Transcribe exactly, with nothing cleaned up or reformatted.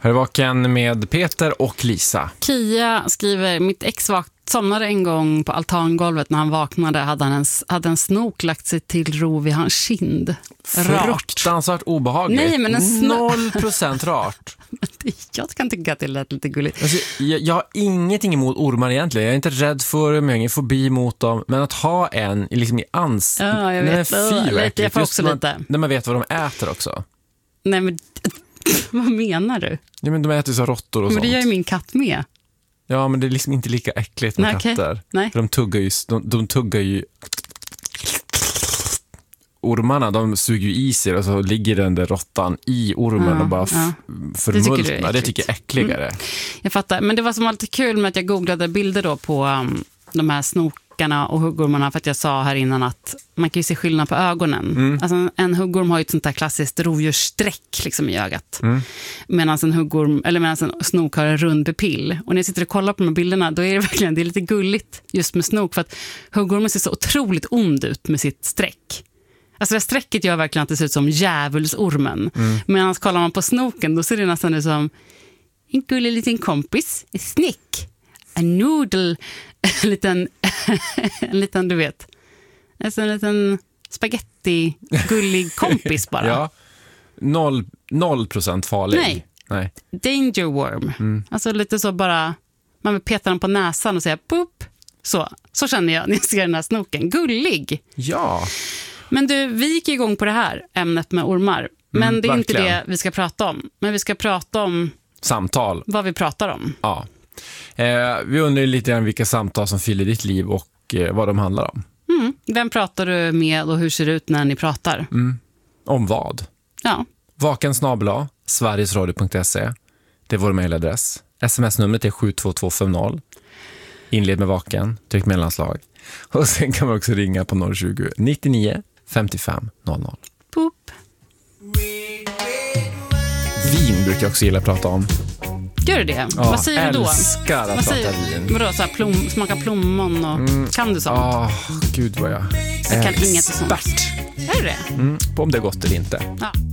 Här är Vaken med Peter och Lisa. Kia skriver, mitt ex vak- somnade en gång på altangolvet. När han vaknade hade han en, hade en snok lagt sig till ro vid hans kind. Rart. Fruktansvärt obehagligt. Nej, men en sno- Noll procent rart. Jag kan tycka att det lät lite gulligt. Alltså, jag, jag har ingenting emot ormar egentligen. Jag är inte rädd för dem, jag har ingen fobi mot dem. Men att ha en liksom i ans... Ja, jag vet. Nej, fy, lite, jag får också man, lite. när man vet vad de äter också. Nej, men vad menar du? Ja, men de äter ju så råttor och men sånt. det gör ju min katt med. Ja, men det är liksom inte lika äckligt med Nej, okay. katter. Nej. För de tuggar ju... De, de tuggar ju... Ormarna, de suger ju i sig och så ligger den där råttan i ormen ja, och bara ja. förmultnar. Det tycker jag är äckligare. Mm. Jag fattar, men det var som alltid kul med att jag googlade bilder då på um, de här snokarna och huggormarna, för att jag sa här innan att man kan ju se skillnad på ögonen. Mm. Alltså en huggorm har ju ett sånt där klassiskt rovdjurssträck liksom i ögat. Mm. Medan en huggorm, eller medan en snok har en rund pupill. Och när jag sitter och kollar på de här bilderna, då är det verkligen, det är lite gulligt just med snok, för att huggormen ser så otroligt ond ut med sitt sträck. Alltså det strecket gör verkligen att det ser ut som djävulsormen. Mm. Medan kollar man på snoken, då ser det nästan ut som en gullig liten kompis, en snick, en noodle, en liten, en liten, du vet, alltså en liten spaghetti, gullig kompis bara. Ja, noll, noll procent farlig. Nej, Nej. Danger worm. Mm. Alltså lite så bara, man vill peta den på näsan och säga pup. Så, så känner jag när jag ser den här snoken. Gullig. Ja. Men du, vi gick igång på det här ämnet med ormar. Men mm, det är verkligen inte det vi ska prata om. Men vi ska prata om... Samtal. Vad vi pratar om. Ja. Eh, vi undrar lite grann vilka samtal som fyller ditt liv och eh, vad de handlar om. Mm. Vem pratar du med och hur ser det ut när ni pratar? Mm. Om vad? Ja. Vaken snabel-a, sverigesradio punkt se. Det är vår mejladress. Sms-numret är sju två två fem noll. Inled med Vaken, tryck mellanslag. Och sen kan man också ringa på noll tjugo, nittionio, femtiofem, noll noll. Poop. Vin brukar jag också gilla att prata om. Gör du det? Ja, vad säger du då? Älskar att vad prata säger, vin. Vadå, så här plom, smaka plommon och... Mm. Kan du sånt? Ja, oh, gud vad jag Jag kan inget sånt. Expert. Är det det? Mm, på om det är gott eller inte. Ja.